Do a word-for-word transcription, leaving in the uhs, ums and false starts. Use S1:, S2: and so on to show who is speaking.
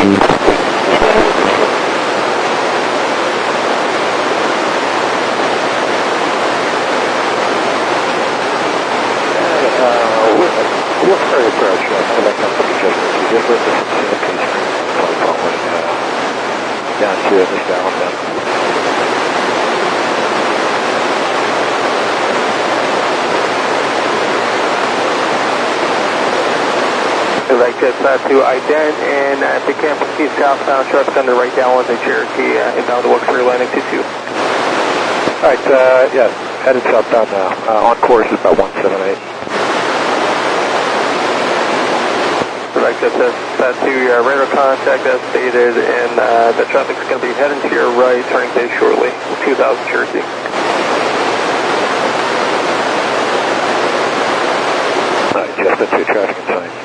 S1: Woodbury approach, uh, select on the judgment. You just listen to the piece following uh, down to Mister Alabama.
S2: Select just uh, to ident and at the campus key southbound traffic on the right down the Cherokee uh, inbound to Wilkes-Barre landing two two.
S1: Alright, uh, yeah, headed southbound now. Uh, on course is about one seven eight.
S2: Select just uh, to your radar contact as stated, and uh, the traffic is going to be heading to your right, turning base shortly, two thousand Cherokee.
S1: Alright, just into traffic in sight.